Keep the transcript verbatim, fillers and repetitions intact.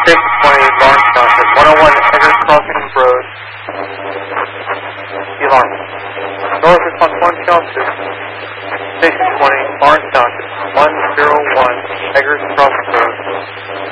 Station twenty, Lawrence Township, one oh one Eggers Crossing Road. The alarm. North response one channel two. Station twenty, Lawrence Township, one oh one Eggers Crossing Road.